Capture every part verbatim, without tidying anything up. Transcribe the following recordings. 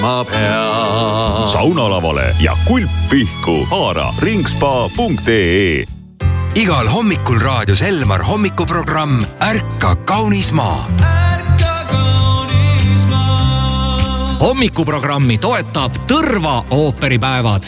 ma pean. Saunalavale ja kulp pihku haara ringspa punkt ee. Igal hommikul raadios Elmar hommikuprogramm Ärka kaunis maa. Ärka kaunis maa. Hommikuprogrammi toetab Tõrva ooperipäevad.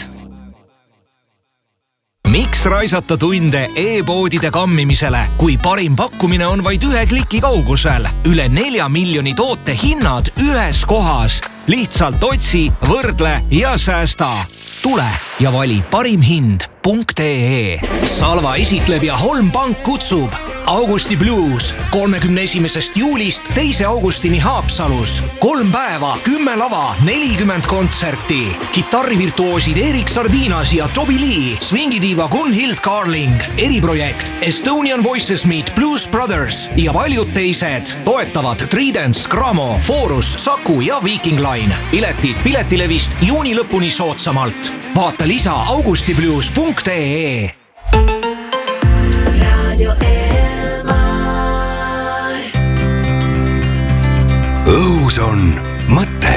Miks raisata tunde e-poodide kammimisele, kui parim pakkumine on vaid ühe kliki kaugusel? Üle nelja miljoni toote hinnad ühes kohas. Lihtsalt otsi, võrdle ja säästa. Tule ja vali parim hind punkt ee. Salva esitleb ja Holm Pank kutsub Augusti Blues kolmekümne esimesest juulist teise augustini Haapsalus. Kolm päeva, kümme lava, nelikümmend kontserti. Kitarrivirtuoosid Erik Sardinas ja Toby Lee, swingidiiva Gunhild Carling, eriprojekt Estonian Voices Meet Blues Brothers ja paljud teised. Toetavad Tridents, Gramo, Forus, Saku ja Viking Line. Piletid Piletilevist juuni lõpuni soodsamalt. Vaata lisa augustiblues punkt ee. Radio Elmar. Õhus on mõte.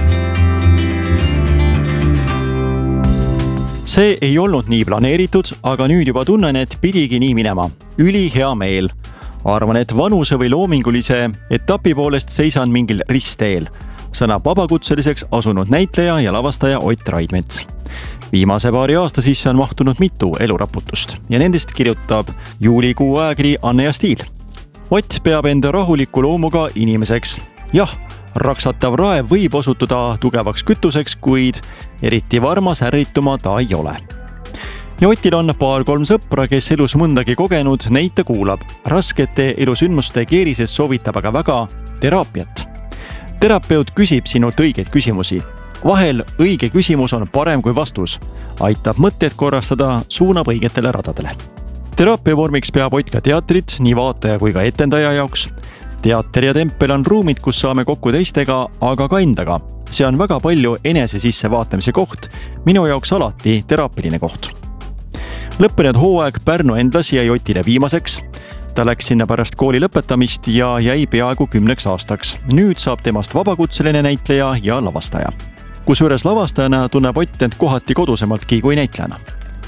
See ei olnud nii planeeritud, aga nüüd juba tunnen, et pidigi nii minema. Üli hea meel. Arvan, et vanuse või loomingulise etapi poolest seisan mingil ristteel. Sõna vabakutseliseks asunud näitleja ja lavastaja Ott Raidmets. Viimase paari aasta sisse on mahtunud mitu eluraputust ja nendest kirjutab juulikuu ajakiri Anne ja Stiil. Ott peab enda rahuliku loomuga inimeseks. Jah, raksatav raev võib osutuda tugevaks kütuseks, kuid eriti varmas ärrituma ta ei ole. Ja Otil on paar-kolm sõpra, kes elus mõndagi kogenud, neid ta kuulab. Raskete elusündmuste keerises soovitab aga väga teraapiat. Terapeut küsib sinult õigeid küsimusi. Vahel õige küsimus on parem kui vastus. Aitab mõtted korrastada, suunab õigetele radadele. Teraapia vormiks peab Ott ka teatrit, nii vaataja kui ka etendaja jaoks. Teater ja tempel on ruumid, kus saame kokku teistega, aga ka endaga. See on väga palju enese sisse vaatamise koht, minu jaoks alati teraapiline koht. Lõppenud hooaeg Pärnu endlas jäi Otile viimaseks. Ta läks sinna pärast kooli lõpetamist ja jäi peaaegu kümneks aastaks. Nüüd saab temast vabakutseline näitleja ja lavastaja. Kusjuures lavastajana tunneb Ott end kohati kodusemaltki kui näitlejana.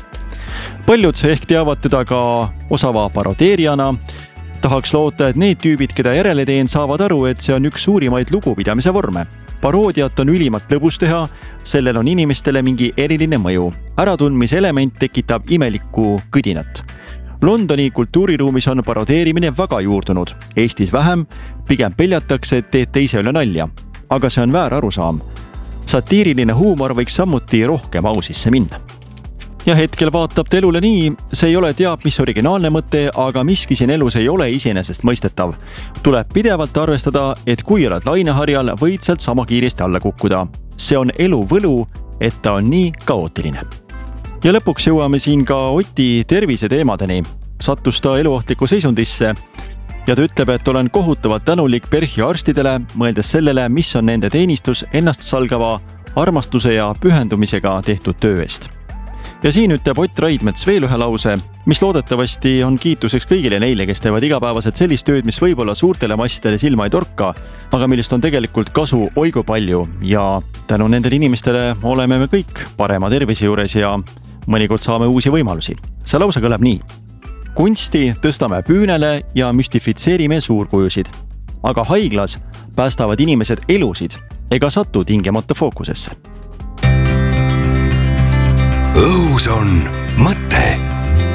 Paljud ehk teavad teda ka osava parodeerijana. Tahaks loota, et need tüübid, keda järele teen, saavad aru, et see on üks suurimaid lugupidamise vorme. Paroodiat on ülimalt lõbus teha, sellel on inimestele mingi eriline mõju. Äratundmise element tekitab imelikku kõdinat. Londoni kultuuriruumis on parodeerimine väga juurdunud. Eestis vähem, pigem peljatakse, et teed teise üle nalja. Aga see on väär arusaam. Satiiriline huumor võiks samuti rohkem au sisse minna. Ja hetkel vaatab ta elule nii, see ei ole teab mis originaalne mõte, aga miski siin elus ei ole iseenesest mõistetav. Tuleb pidevalt arvestada, et kui oled laineharjal, võid sealt sama kiiresti alla kukkuda. See on elu võlu, et ta on nii kaootiline. Ja lõpuks jõuame siin ka Oti tervise teemadeni. Sattus ta eluohtliku seisundisse ja ta ütleb, et olen kohutavalt tänulik PERHi arstidele, mõeldes sellele, mis on nende teenistus ennast salgava armastuse ja pühendumisega tehtud töö eest. Ja siin ütleb Ott Raidmets veel ühe lause, mis loodetavasti on kiituseks kõigile neile, kes teevad igapäevaselt sellist tööd, mis võib-olla suurtele massidele silma ei torka, aga millest on tegelikult kasu oigu palju ja tänu nendele inimestele oleme me kõik parema tervise juures ja mõnikord saame uusi võimalusi. See lause kõlab nii. Kunsti tõstame püünele ja müstifitseerime suurkujusid. Aga haiglas päästavad inimesed elusid ega satu tingimata fookusesse. Õhus on mõte.